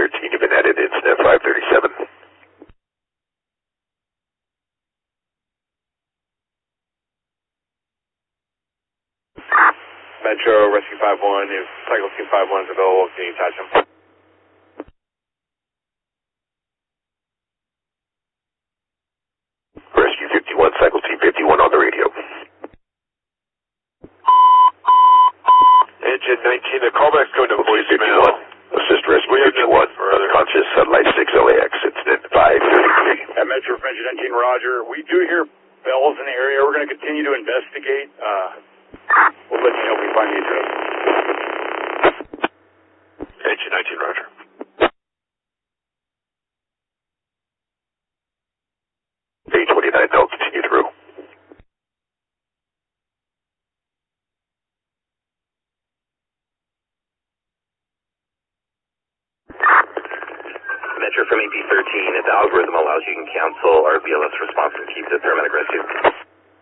13, you've been added incident 537. Metro Rescue 51, if Cycle Team 51 is available, can you touch him? Rescue 51, Cycle Team 51 on the radio. Engine 19, the callback's going to voicemail. Assist Rescue 51, unconscious, Sunlight 6 LAX, incident 533. At Metro Engine 19, Roger. We do hear bells in the area. We're going to continue to investigate. We'll let you know if we find the address. Engine 19, Roger. A29, they'll continue through. Metro from EP13, the algorithm allows you to cancel our BLS response and keep the paramedic rescue.